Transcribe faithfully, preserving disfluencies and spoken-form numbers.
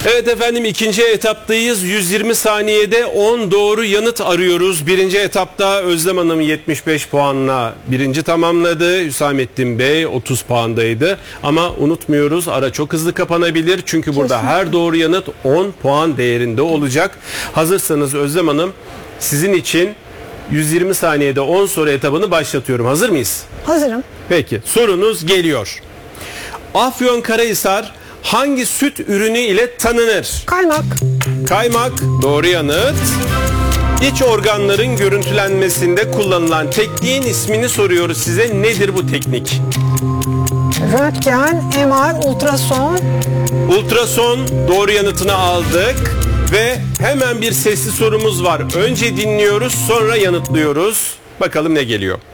Evet efendim, ikinci etaptayız. yüz yirmi saniyede on doğru yanıt arıyoruz. Birinci etapta Özlem Hanım yetmiş beş puanla birinci tamamladı. Hüsamettin Bey otuz puandaydı. Ama unutmuyoruz, ara çok hızlı kapanabilir. Çünkü burada Kesinlikle. her doğru yanıt on puan değerinde olacak. Hazırsanız Özlem Hanım, sizin için yüz yirmi saniyede on soru etabını başlatıyorum. Hazır mıyız? Hazırım. Peki, sorunuz geliyor. Afyonkarahisar hangi süt ürünü ile tanınır? Kaymak. Kaymak doğru yanıt. İç organların görüntülenmesinde kullanılan tekniğin ismini soruyoruz size. Nedir bu teknik? Röntgen, M R, ultrason. Ultrason doğru yanıtını aldık. Ve hemen bir sesli sorumuz var. Önce dinliyoruz, sonra yanıtlıyoruz. Bakalım ne geliyor?